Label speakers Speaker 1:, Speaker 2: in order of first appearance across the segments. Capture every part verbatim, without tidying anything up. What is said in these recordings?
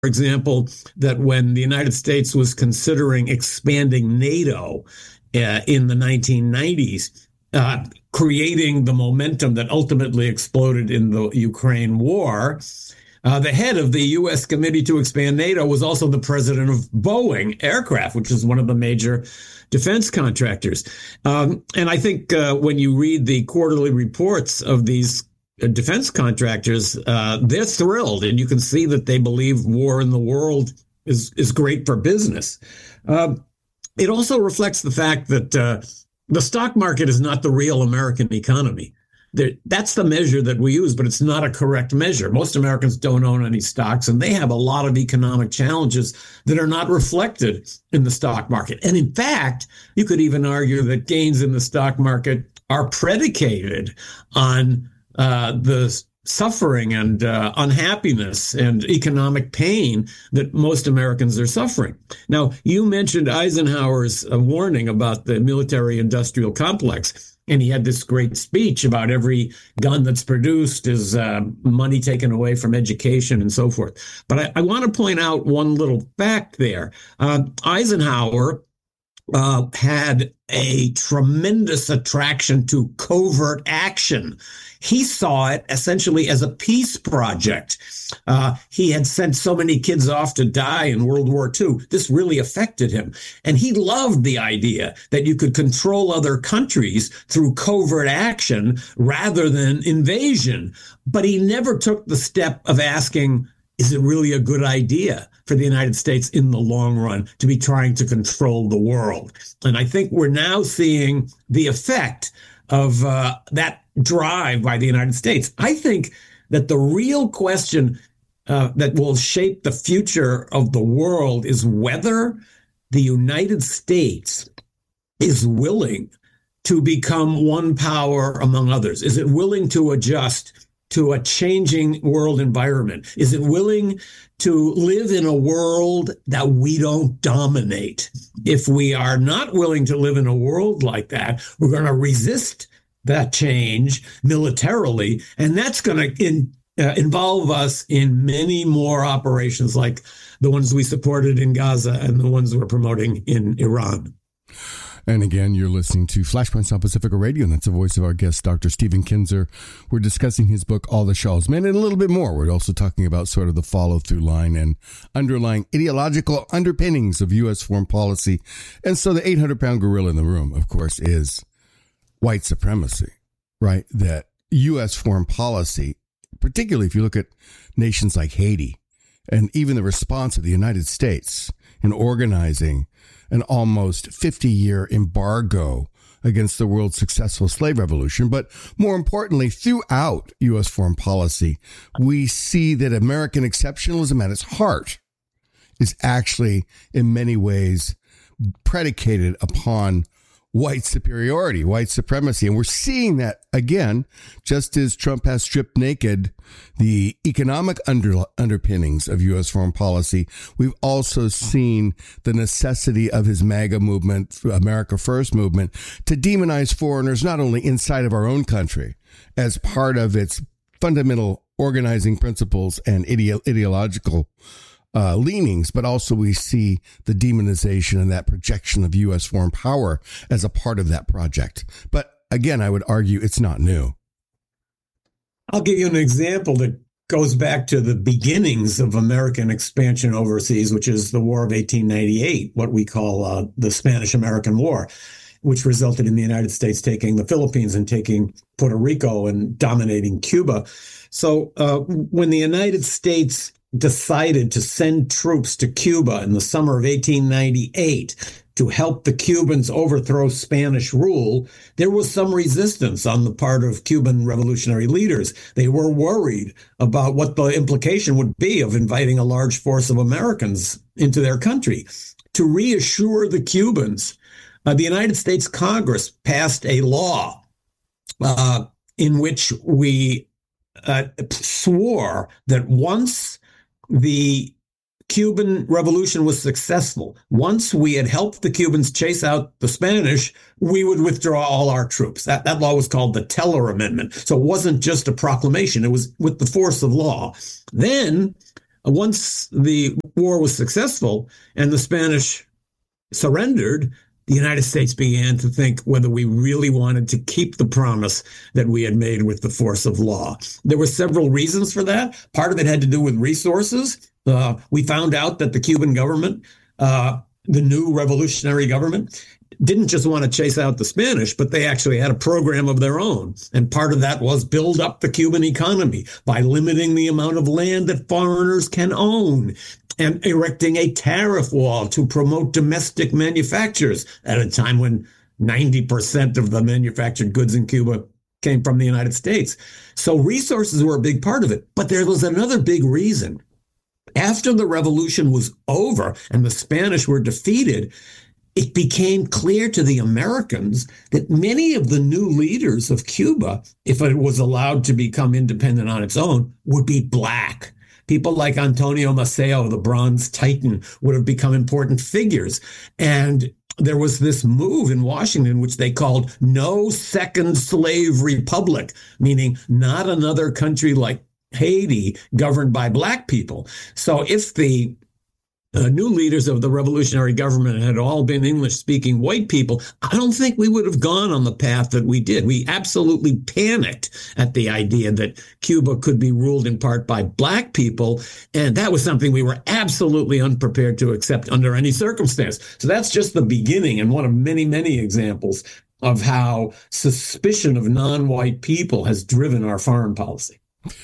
Speaker 1: for example, that when the United States was considering expanding NATO uh, in the nineteen nineties, uh, creating the momentum that ultimately exploded in the Ukraine war, uh, the head of the U S Committee to Expand NATO was also the president of Boeing Aircraft, which is one of the major defense contractors. Um, and I think uh, when you read the quarterly reports of these defense contractors, uh, they're thrilled, and you can see that they believe war in the world is is great for business. Uh, it also reflects the fact that uh, the stock market is not the real American economy. There, that's the measure that we use, but it's not a correct measure. Most Americans don't own any stocks, and they have a lot of economic challenges that are not reflected in the stock market. And in fact, you could even argue that gains in the stock market are predicated on Uh, the suffering and uh, unhappiness and economic pain that most Americans are suffering. Now, you mentioned Eisenhower's uh, warning about the military-industrial complex, and he had this great speech about every gun that's produced is uh, money taken away from education and so forth. But I, I want to point out one little fact there. Uh, Eisenhower Uh, had a tremendous attraction to covert action. He saw it essentially as a peace project. Uh, he had sent so many kids off to die in World War Two. This really affected him. And he loved the idea that you could control other countries through covert action rather than invasion. But he never took the step of asking, is it really a good idea for the United States in the long run to be trying to control the world? And I think we're now seeing the effect of uh, that drive by the United States. I think that the real question uh, that will shape the future of the world is whether the United States is willing to become one power among others. Is it willing to adjust to a changing world environment? Is it willing to live in a world that we don't dominate? If we are not willing to live in a world like that, we're going to resist that change militarily, and that's going to in, uh, involve us in many more operations like the ones we supported in Gaza and the ones we're promoting in Iran.
Speaker 2: And again, you're listening to Flashpoint on Pacifica Radio, and that's the voice of our guest, Doctor Stephen Kinzer. We're discussing his book, All the Shah's Men, and a little bit more. We're also talking about sort of the follow-through line and underlying ideological underpinnings of U S foreign policy. And so the eight hundred pound gorilla in the room, of course, is white supremacy, right? That U S foreign policy, particularly if you look at nations like Haiti, and even the response of the United States in organizing an almost fifty-year embargo against the world's successful slave revolution. But more importantly, throughout U S foreign policy, we see that American exceptionalism at its heart is actually in many ways predicated upon white superiority, white supremacy. And we're seeing that again, just as Trump has stripped naked the economic under, underpinnings of U S foreign policy. We've also seen the necessity of his MAGA movement, America First movement, to demonize foreigners, not only inside of our own country as part of its fundamental organizing principles and ideo- ideological Uh, leanings, but also we see the demonization and that projection of U S foreign power as a part of that project. But again, I would argue it's not new.
Speaker 1: I'll give you an example that goes back to the beginnings of American expansion overseas, which is the War of eighteen ninety-eight, what we call uh, the Spanish-American War, which resulted in the United States taking the Philippines and taking Puerto Rico and dominating Cuba. So uh, when the United States decided to send troops to Cuba in the summer of eighteen ninety-eight to help the Cubans overthrow Spanish rule, there was some resistance on the part of Cuban revolutionary leaders. They were worried about what the implication would be of inviting a large force of Americans into their country. To reassure the Cubans, uh, the United States Congress passed a law uh, in which we uh, swore that once the Cuban Revolution was successful, once we had helped the Cubans chase out the Spanish, we would withdraw all our troops. That, that law was called the Teller Amendment. So it wasn't just a proclamation. It was with the force of law. Then once the war was successful and the Spanish surrendered, the United States began to think whether we really wanted to keep the promise that we had made with the force of law. There were several reasons for that. Part of it had to do with resources. Uh, we found out that the Cuban government, uh, the new revolutionary government, didn't just want to chase out the Spanish, but they actually had a program of their own. And part of that was build up the Cuban economy by limiting the amount of land that foreigners can own and erecting a tariff wall to promote domestic manufacturers at a time when ninety percent of the manufactured goods in Cuba came from the United States. So resources were a big part of it. But there was another big reason. After the revolution was over and the Spanish were defeated, it became clear to the Americans that many of the new leaders of Cuba, if it was allowed to become independent on its own, would be black. People like Antonio Maceo, the Bronze Titan, would have become important figures. And there was this move in Washington, which they called No Second Slave Republic, meaning not another country like Haiti governed by black people. So if the Uh, new leaders of the revolutionary government had all been English-speaking white people, I don't think we would have gone on the path that we did. We absolutely panicked at the idea that Cuba could be ruled in part by black people, and that was something we were absolutely unprepared to accept under any circumstance. So that's just the beginning and one of many, many examples of how suspicion of non-white people has driven our foreign policy.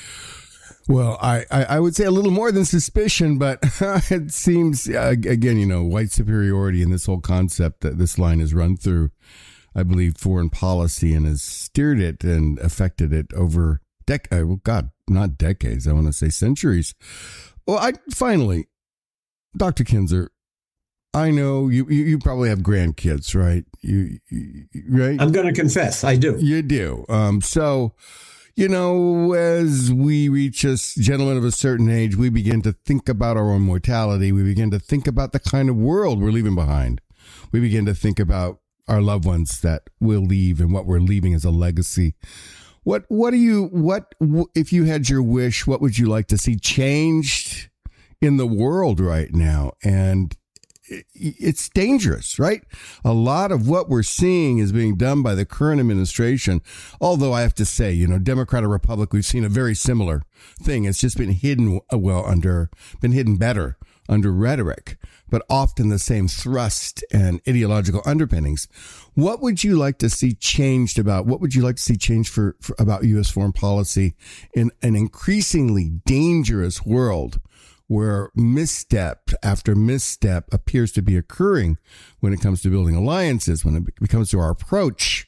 Speaker 2: Well, I, I, I would say a little more than suspicion, but it seems, uh, again, you know, white superiority and this whole concept that this line has run through, I believe, foreign policy and has steered it and affected it over dec- uh, well, God, not decades, I want to say centuries. Well, I finally, Doctor Kinzer, I know you, you, you probably have grandkids, right? You, you right?
Speaker 1: I'm going to confess, I do.
Speaker 2: You do. Um, so... You know, as we reach a gentleman of a certain age, we begin to think about our own mortality. We begin to think about the kind of world we're leaving behind. We begin to think about our loved ones that we'll leave and what we're leaving as a legacy. What, what do you, what, if you had your wish, what would you like to see changed in the world right now? And it's dangerous, right? A lot of what we're seeing is being done by the current administration. Although I have to say, you know, Democrat or Republic, we've seen a very similar thing. It's just been hidden well under, been hidden better under rhetoric, but often the same thrust and ideological underpinnings. What would you like to see changed about, what would you like to see changed for, for about U S foreign policy in an increasingly dangerous world where misstep after misstep appears to be occurring when it comes to building alliances, when it comes to our approach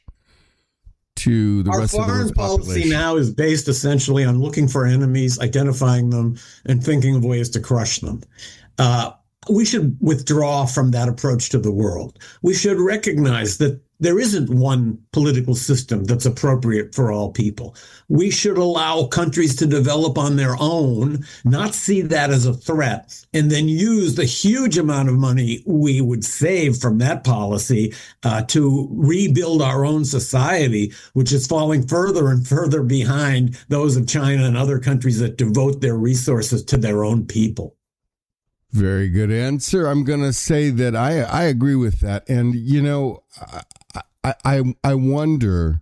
Speaker 2: to the
Speaker 1: our
Speaker 2: rest of the world's population?
Speaker 1: Our foreign policy now is based essentially on looking for enemies, identifying them, and thinking of ways to crush them. Uh, we should withdraw from that approach to the world. We should recognize that there isn't one political system that's appropriate for all people. We should allow countries to develop on their own, not see that as a threat, and then use the huge amount of money we would save from that policy uh, to rebuild our own society, which is falling further and further behind those of China and other countries that devote their resources to their own people.
Speaker 2: Very good answer. I'm going to say that I I agree with that. And, you know, I, I, I wonder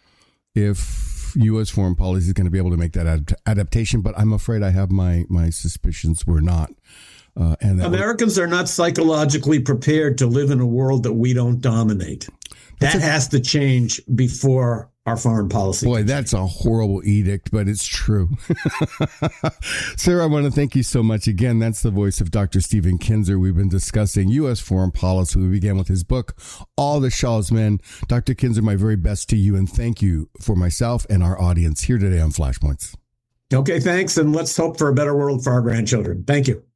Speaker 2: if U S foreign policy is going to be able to make that ad- adaptation, but I'm afraid I have my, my suspicions we're not. Uh, and
Speaker 1: Americans are not psychologically prepared to live in a world that we don't dominate. That a, has to change before our foreign policy.
Speaker 2: Boy, that's a horrible edict, but it's true. Sir, I want to thank you so much again. That's the voice of Doctor Stephen Kinzer. We've been discussing U S foreign policy. We began with his book, All the Shah's Men. Doctor Kinzer, my very best to you, and thank you for myself and our audience here today on Flashpoints.
Speaker 1: Okay, thanks, and let's hope for a better world for our grandchildren. Thank you.